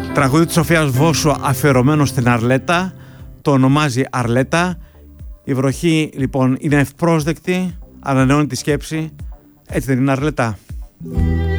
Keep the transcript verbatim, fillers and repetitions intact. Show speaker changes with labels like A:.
A: Τραγούδι της Σοφίας Βόσου αφιερωμένο στην Αρλέτα. Το ονομάζει Αρλέτα. Η βροχή λοιπόν είναι ευπρόσδεκτη, ανανεώνει τη σκέψη. Έτσι δεν είναι, Αρλέτα?